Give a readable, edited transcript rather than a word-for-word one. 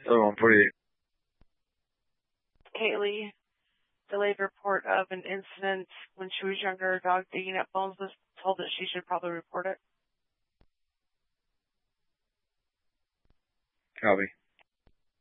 148. Haley, delayed report of an incident when she was younger, a dog digging up bones, was told that she should probably report it. Copy.